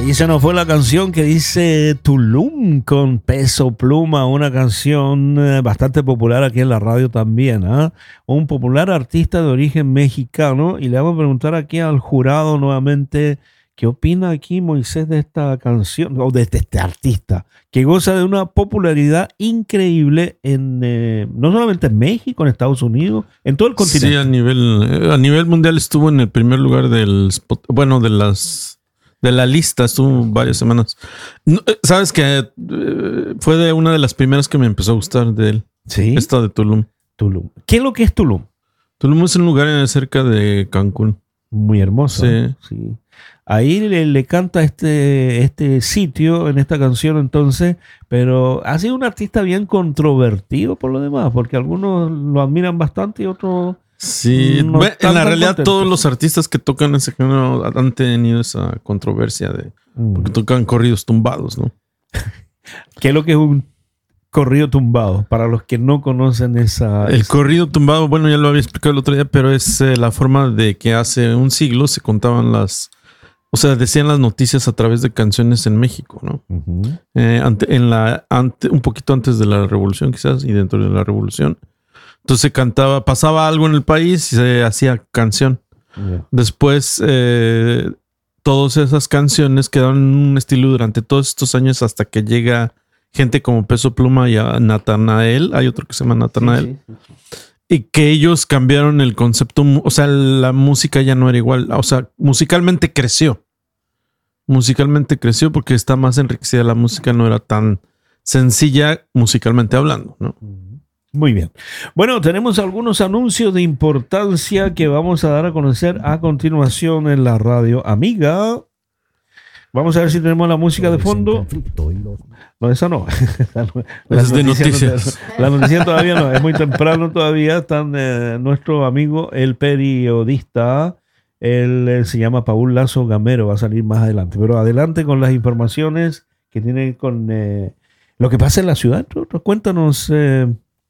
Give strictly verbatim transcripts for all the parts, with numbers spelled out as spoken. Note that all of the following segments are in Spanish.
Y se nos fue la canción que dice Tulum con Peso Pluma, una canción bastante popular aquí en la radio también, ¿eh? Un popular artista de origen mexicano, y le vamos a preguntar aquí al jurado nuevamente qué opina aquí Moisés de esta canción, o de este, este artista, que goza de una popularidad increíble en eh, no solamente en México, en Estados Unidos, en todo el continente. Sí, a nivel, a nivel mundial estuvo en el primer lugar del, bueno, de las... de la lista, estuvo varias semanas. No, ¿sabes que eh, fue de una de las primeras que me empezó a gustar de él? Sí. Esta de Tulum. Tulum. ¿Qué es lo que es Tulum? Tulum es un lugar cerca de Cancún. Muy hermoso. Sí. Sí. Ahí le, le canta este, este sitio en esta canción entonces, pero ha sido un artista bien controvertido por lo demás, porque algunos lo admiran bastante y otros... Sí, no bueno, en la realidad contentos. Todos los artistas que tocan ese género han tenido esa controversia de Mm. porque tocan corridos tumbados, ¿no? ¿Qué es lo que es un corrido tumbado? Para los que no conocen esa... El esa- corrido tumbado, bueno, ya lo había explicado el otro día, pero es eh, la forma de que hace un siglo se contaban las, o sea, decían las noticias a través de canciones en México, ¿no? Ujú. Eh, ante, en la, ante, un poquito antes de la revolución quizás y dentro de la revolución. Entonces cantaba, pasaba algo en el país y se hacía canción. Yeah. Después, eh, todas esas canciones quedaron en un estilo durante todos estos años hasta que llega gente como Peso Pluma y a Natanael. Hay otro que se llama Natanael. Sí, sí, sí. Y que ellos cambiaron el concepto. mu- O sea, la música ya no era igual. O sea, musicalmente creció. Musicalmente creció porque está más enriquecida. La música no era tan sencilla musicalmente hablando, ¿no? Muy bien. Bueno, tenemos algunos anuncios de importancia que vamos a dar a conocer a continuación en la radio amiga. Vamos a ver si tenemos la música de fondo. No, esa no. La Es de noticia no- noticias. La noticia todavía no, es muy temprano todavía. Están eh, nuestro amigo, el periodista, él eh, se llama Paul Lazo Gamero, va a salir más adelante. Pero adelante con las informaciones que tienen con eh, lo que pasa en la ciudad. Cuéntanos, eh,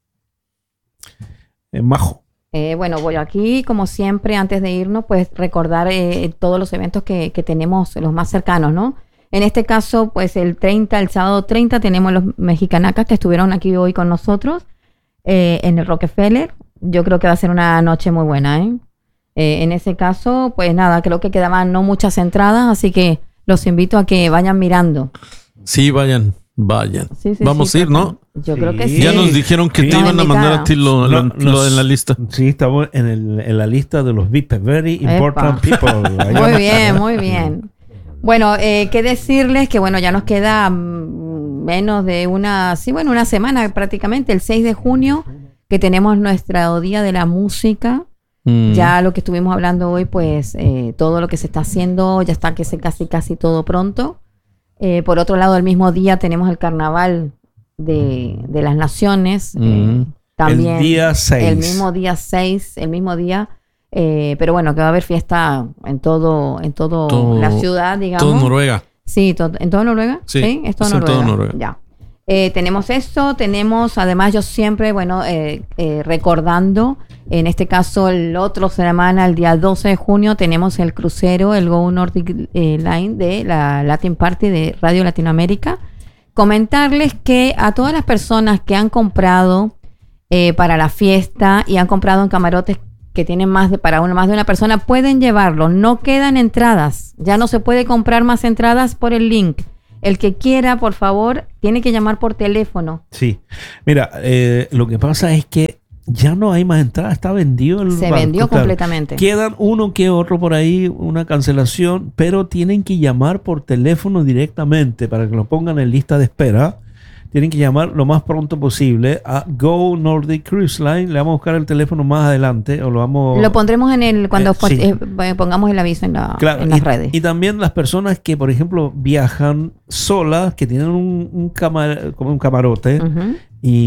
eh, Majo. Eh, bueno, voy aquí, como siempre, antes de irnos, pues recordar eh, todos los eventos que, que tenemos, los más cercanos, ¿no? En este caso, pues el treinta, el sábado treinta, tenemos los mexicanacas que estuvieron aquí hoy con nosotros eh, en el Rockefeller. Yo creo que va a ser una noche muy buena, ¿eh? Eh, en ese caso, pues nada, creo que quedaban no muchas entradas, así que los invito a que vayan mirando. Sí, vayan, vayan. Sí, sí, Vamos sí, a ir, ¿no? Yo Sí. creo que sí. Ya nos dijeron que Sí. te Nos iban a mandar invitaron. a ti lo, lo- No, lo nos- en la lista. Sí, estamos en, el, en la lista de los V I P, Very Important Epa. People. Ahí Muy vamos. bien, muy bien. Bueno, eh, qué decirles que bueno, ya nos queda mm, menos de una, sí, bueno, una semana prácticamente, el seis de junio, que tenemos nuestro Día de la Música. Mm. Ya lo que estuvimos hablando hoy, pues eh, todo lo que se está haciendo, ya está que se casi casi todo pronto. Eh, por otro lado, el mismo día tenemos el Carnaval de, de las Naciones. Mm. eh, también El día seis. el mismo día seis, el mismo día. Eh, pero bueno, que va a haber fiesta en todo, en todo, Todo- la ciudad, digamos. Todo Noruega. Sí, to- ¿en todo Noruega? Sí, es todo es en Noruega. todo Noruega. Ya. Eh, tenemos eso, tenemos, además yo siempre, bueno, eh, eh, recordando, en este caso el otro semana, el día doce de junio, tenemos el crucero, el Go Nordic eh, Line de la Latin Party de Radio Latinoamérica. Comentarles que a todas las personas que han comprado eh, para la fiesta y han comprado en camarotes que tienen más de para una más de una persona, pueden llevarlo. No quedan entradas. Ya no se puede comprar más entradas por el link. El que quiera, por favor, tiene que llamar por teléfono. Sí. Mira, eh, lo que pasa es que ya no hay más entradas, está vendido el Se banco, vendió claro. completamente. Quedan uno que otro por ahí, una cancelación, pero tienen que llamar por teléfono directamente para que lo pongan en lista de espera. Tienen que llamar lo más pronto posible a Go Nordic Cruise Line. Le vamos a buscar el teléfono más adelante o lo vamos... Lo pondremos en el cuando Eh, pon- sí. eh, pongamos el aviso en, la, Claro, en las y, redes. y también las personas que, por ejemplo, viajan solas, que tienen un, un, camar- como un camarote, Ujú.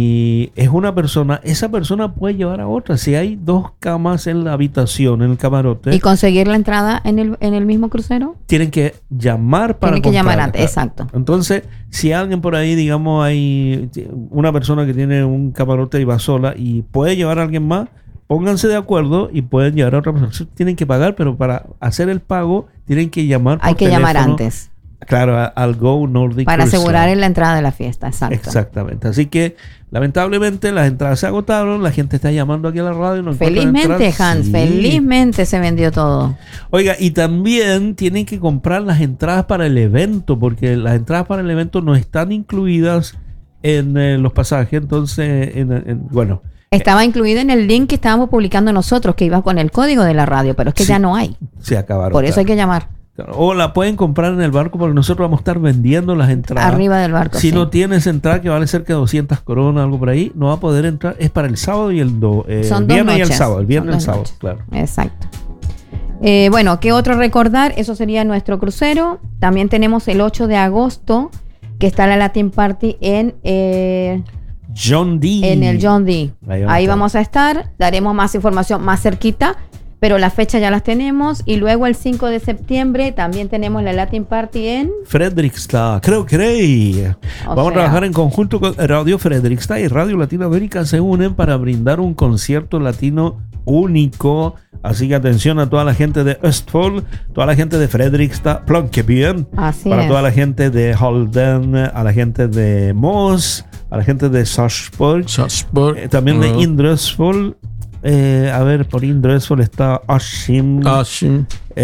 y es una persona, esa persona puede llevar a otra. Si hay dos camas en la habitación, en el camarote, Y conseguir la entrada en el, en el mismo crucero. tienen que llamar para Tienen que llamar comprarla, antes, claro. exacto. Entonces, si alguien por ahí, digamos, hay una persona que tiene un camarote y va sola y puede llevar a alguien más, pónganse de acuerdo y pueden llevar a otra persona. Tienen que pagar, pero para hacer el pago tienen que llamar por Hay que llamar teléfono antes. Claro, al Go Nordic Para Cruise asegurar Line. la entrada de la fiesta, exacto. Exactamente. Así que, lamentablemente, las entradas se agotaron. La gente está llamando aquí a la radio. No encuentran Felizmente, entradas. Hans, Sí. felizmente se vendió todo. Oiga, y también tienen que comprar las entradas para el evento, porque las entradas para el evento no están incluidas en eh, los pasajes. Entonces, en, en- bueno, Estaba incluido en el link que estábamos publicando nosotros, que iba con el código de la radio, pero es que Sí. ya no hay. se acabaron. Por eso hay claro. que llamar Claro. O la pueden comprar en el barco, porque nosotros vamos a estar vendiendo las entradas. arriba del barco. Si sí. no tienes entrada que vale cerca de doscientas coronas, algo por ahí, no va a poder entrar. Es para el sábado y el, do, eh, Son el dos viernes y el noches. sábado. El Son viernes y el dos sábado, noches. claro. Exacto. Eh, bueno, ¿qué otro recordar? Eso sería nuestro crucero. También tenemos el ocho de agosto, que está la Latin Party en, eh, John D. en el John D. Ahí Ahí vamos vamos, a a estar. Daremos más información más cerquita, pero las fechas ya las tenemos. Y luego el cinco de septiembre también tenemos la Latin Party en... Fredrikstad, creo que O vamos sea- a trabajar en conjunto con Radio Fredrikstad y Radio Latinoamérica. Se unen para brindar un concierto latino único. Así que atención a toda la gente de Østfold, toda la gente de Fredrikstad, Plönkebyen, Así para es. toda la gente de Halden, a la gente de Moss, a la gente de Sarpsborg, Salzburg. eh, también de Ah. Indresvoll. Eh, a ver, por Indresvoll está Askim, Ah, sí.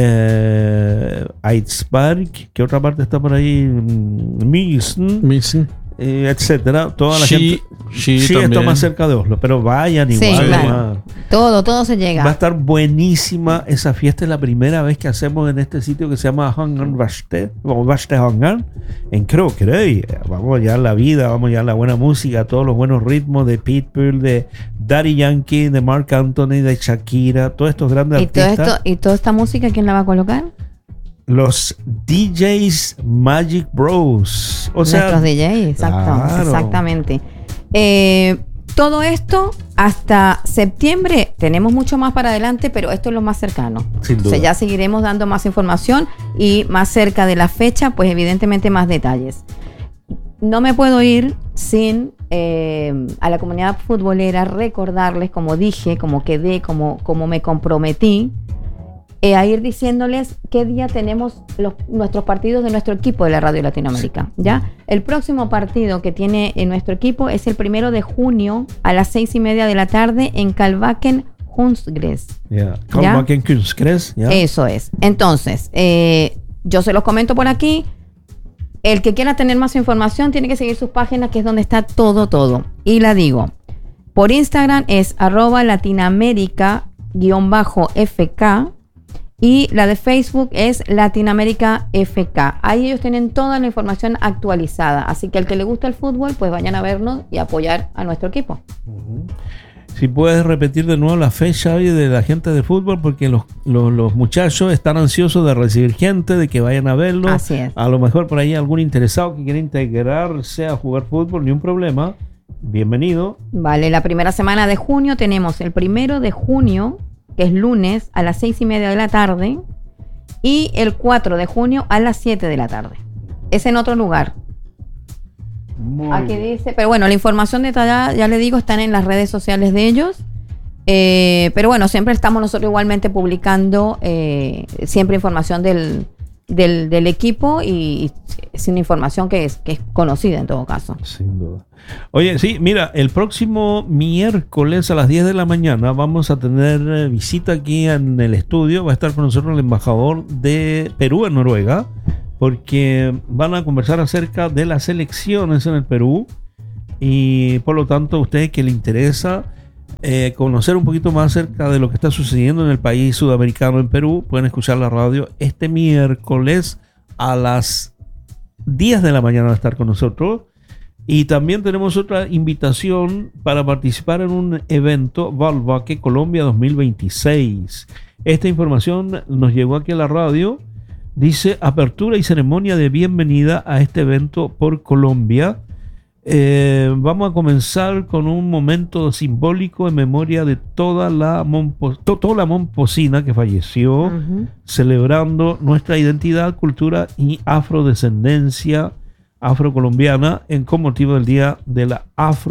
eh, Eidsberg, ¿qué otra parte está por ahí? Mm, Mysen, Missing. eh, etcétera. Toda la Sí, gente. sí, Sí, está también. más cerca de Oslo, pero vayan Sí, igual. claro. nomás. Todo, todo se Va a llega. estar buenísima esa fiesta. Es la primera vez que hacemos en este sitio que se llama Hangan Vaste, o Vaste Hangan, en Krokerøy. Vamos ya a la vida, vamos ya a la buena música, todos los buenos ritmos de Pitbull, de Daddy Yankee, de Mark Anthony, de Shakira, todos estos grandes ¿Y, todo artistas. esto, ¿Y toda esta música quién la va a colocar? Los D Js Magic Bros. O sea, Nuestros D Js, exacto, claro. exactamente. Eh, todo esto hasta septiembre, tenemos mucho más para adelante, pero esto es lo más cercano. Sin O sea, duda. ya seguiremos dando más información y más cerca de la fecha, pues evidentemente más detalles. No me puedo ir sin eh, a la comunidad futbolera recordarles, como dije, como quedé, como, como me comprometí, eh, a ir diciéndoles qué día tenemos los, nuestros partidos de nuestro equipo de la Radio Latinoamérica. ¿Ya? El próximo partido que tiene en nuestro equipo es el primero de junio a las seis y media de la tarde en Kalbaken Hundsgres. Yeah. Kalbaken Kunstgräs, ya. Eso es. Entonces, eh, yo se los comento por aquí. El que quiera tener más información tiene que seguir sus páginas, que es donde está todo, todo. Y la digo, por Instagram es arroba latinaamérica-F K y la de Facebook es Latinoamérica F K. Ahí ellos tienen toda la información actualizada. Así que al que le gusta el fútbol, pues vayan a vernos y apoyar a nuestro equipo. Si puedes repetir de nuevo la fecha hoy de la gente de fútbol, porque los, los, los muchachos están ansiosos de recibir gente, de que vayan a verlo. Así es. A lo mejor por ahí algún interesado que quiera integrarse a jugar fútbol, ni un problema. Bienvenido. Vale, la primera semana de junio tenemos el primero de junio, que es lunes, a las seis y media de la tarde, y el cuatro de junio a las siete de la tarde. Es en otro lugar. Muy Aquí bien. dice, pero bueno, la información detallada, ya le digo, están en las redes sociales de ellos. Eh, pero bueno, siempre estamos nosotros igualmente publicando eh, siempre información del, del, del equipo y, y sin información que es, que es conocida en todo caso. Sin duda. Oye, sí, mira, el próximo miércoles a las diez de la mañana vamos a tener eh, visita aquí en el estudio. Va a estar con nosotros el embajador de Perú en Noruega, porque van a conversar acerca de las elecciones en el Perú y por lo tanto a ustedes que les interesa eh, conocer un poquito más acerca de lo que está sucediendo en el país sudamericano, en Perú, pueden escuchar la radio este miércoles a las diez de la mañana va a estar con nosotros. Y también tenemos otra invitación para participar en un evento Valvaque Colombia dos mil veintiséis. Esta información nos llegó aquí a la radio. Dice apertura y ceremonia de bienvenida a este evento por Colombia. Eh, vamos a comenzar con un momento simbólico en memoria de toda la, Mompo, to, toda la momposina que falleció, Ujú. celebrando nuestra identidad, cultura y afrodescendencia afrocolombiana en con motivo del Día de la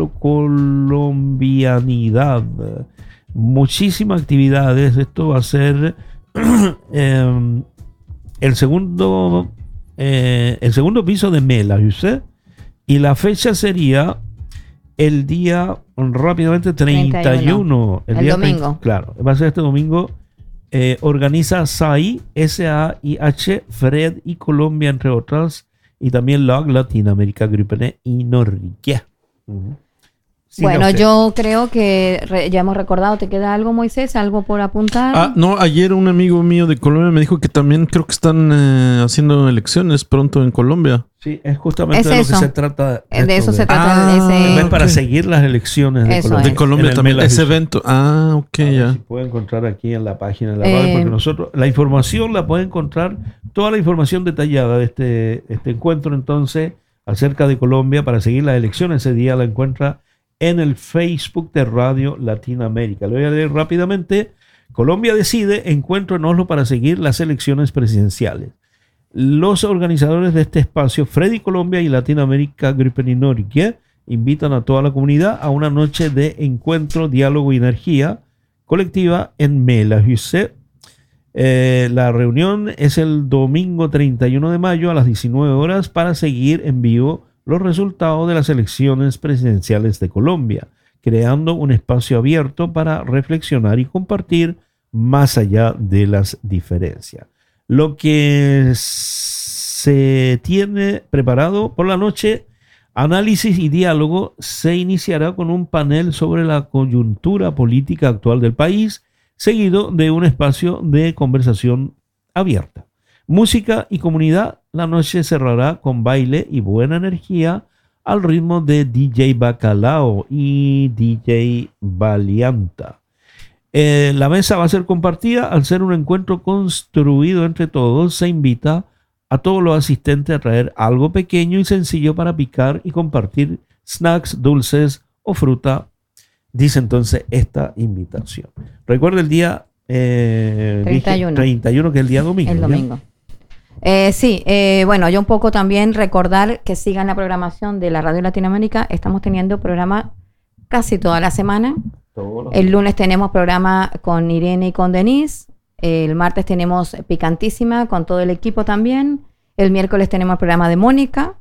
Afrocolombianidad. Muchísimas actividades. Esto va a ser eh, el segundo eh, el segundo piso de Mela, ¿usted? Y la fecha sería el día, rápidamente, treinta y uno. El, el día domingo. treinta, claro, va a ser este domingo. Eh, organiza S A I, S A I H, Fred y Colombia, entre otras. Y también L O G, Latinoamérica, Gruppen y Norge. Uh-huh. Sí, bueno, no sé. yo creo que re, ya hemos recordado. ¿Te queda algo, Moisés? ¿Algo por apuntar? Ah, no, ayer un amigo mío de Colombia me dijo que también creo que están eh, haciendo elecciones pronto en Colombia. Sí, es justamente es de eso. lo que se trata. De eso de, se trata. Ah, ese, es para ok. seguir las elecciones de Eso Colombia. De Colombia En el también, Mela ese Houston. evento. Ah, ok, A ver ya. si puede encontrar aquí en la página de la Eh, radio, porque nosotros, la información la puede encontrar, toda la información detallada de este, este encuentro, entonces, acerca de Colombia, para seguir las elecciones, ese día la encuentra en el Facebook de Radio Latinoamérica. Lo voy a leer rápidamente. Colombia decide encuentro en Oslo para seguir las elecciones presidenciales. Los organizadores de este espacio, Freddy Colombia y Latinoamérica Gruppen y Norge, invitan a toda la comunidad a una noche de encuentro, diálogo y energía colectiva en Mela Houston. Eh, la reunión es el domingo treinta y uno de mayo a las diecinueve horas para seguir en vivo los resultados de las elecciones presidenciales de Colombia, creando un espacio abierto para reflexionar y compartir más allá de las diferencias. Lo que se tiene preparado por la noche, análisis y diálogo, se iniciará con un panel sobre la coyuntura política actual del país, seguido de un espacio de conversación abierta. Música y comunidad. La noche cerrará con baile y buena energía al ritmo de D J Bacalao y D J Valianta. Eh, la mesa va a ser compartida. Al ser un encuentro construido entre todos, se invita a todos los asistentes a traer algo pequeño y sencillo para picar y compartir snacks, dulces o fruta, dice entonces esta invitación. Recuerda el día eh, treinta y uno. Dije, treinta y uno, que es el día domingo. El domingo. Eh, sí, eh, bueno, yo un poco también recordar que sigan la programación de la Radio Latinoamérica. Estamos teniendo programa casi toda la semana. El lunes tenemos programa con Irene y con Denise. El martes tenemos Picantísima con todo el equipo también. El miércoles tenemos el programa de Mónica.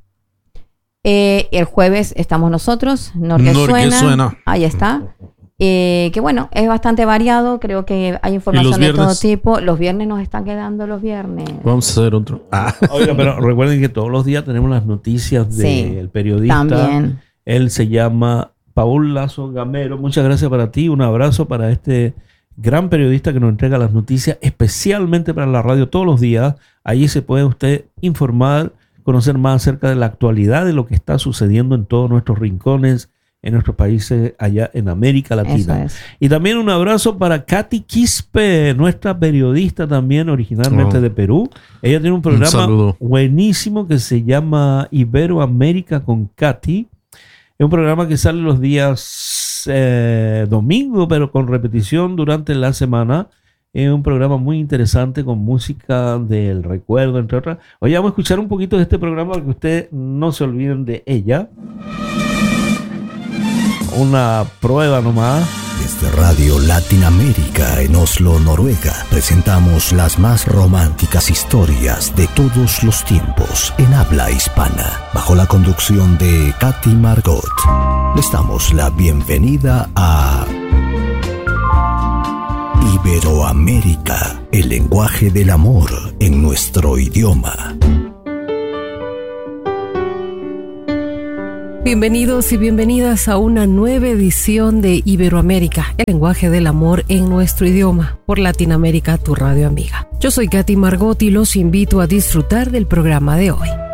Eh, el jueves estamos nosotros. Norge Norge suena. suena. Ahí está. Eh, que bueno, es bastante variado. Creo que hay información de todo tipo. Los viernes nos están quedando los viernes. Vamos a hacer otro. Ah. Oiga, pero recuerden que todos los días tenemos las noticias del Sí, periodista. también. Él se llama Paul Lazo Gamero. Muchas gracias para ti. Un abrazo para este gran periodista que nos entrega las noticias, especialmente para la radio todos los días. Allí se puede usted informar, conocer más acerca de la actualidad, de lo que está sucediendo en todos nuestros rincones, en nuestros países allá en América Latina. Eso es. Y también un abrazo para Katy Quispe, nuestra periodista también originalmente Oh. de Perú. Ella tiene un Un programa saludo. buenísimo que se llama Iberoamérica con Katy. Es un programa que sale los días eh, domingo, pero con repetición durante la semana. Es un programa muy interesante con música del recuerdo, entre otras. Hoy vamos a escuchar un poquito de este programa para que ustedes no se olviden de ella. Una prueba nomás. Desde Radio Latinoamérica en Oslo, Noruega, presentamos las más románticas historias de todos los tiempos en habla hispana, bajo la conducción de Katy Margot. Les damos la bienvenida a Iberoamérica, el lenguaje del amor en nuestro idioma. Bienvenidos y bienvenidas a una nueva edición de Iberoamérica, el lenguaje del amor en nuestro idioma, por Latinoamérica, tu radio amiga. Yo soy Katy Margot y los invito a disfrutar del programa de hoy.